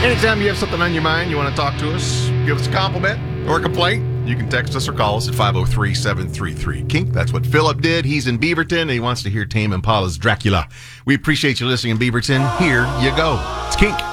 Anytime you have something on your mind, you want to talk to us, give us a compliment or a complaint, you can text us or call us at 503-733-KINK. That's what Philip did. He's in Beaverton, and he wants to hear Tame Impala's Dracula. We appreciate you listening in Beaverton. Here you go. It's Kink.